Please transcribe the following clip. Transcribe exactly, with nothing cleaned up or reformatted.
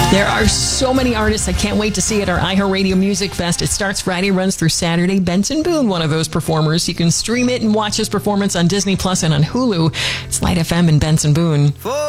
There are so many artists I can't wait to see at our iHeartRadio Music Fest. It starts Friday, runs through Saturday. Benson Boone, one of those performers. You can stream it and watch his performance on Disney Plus and on Hulu. It's Light F M and Benson Boone.